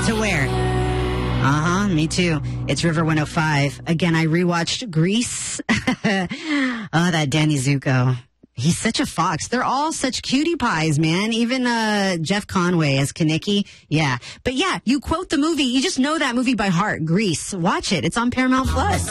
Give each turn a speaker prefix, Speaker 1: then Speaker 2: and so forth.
Speaker 1: To where? Me too. It's River 105. Again, I rewatched Grease. Oh, that Danny Zuko. He's such a fox. They're all such cutie pies, man. Even Jeff Conway as Kaneki. Yeah. But yeah, you quote the movie. You just know that movie by heart. Grease. Watch it. It's on Paramount Plus.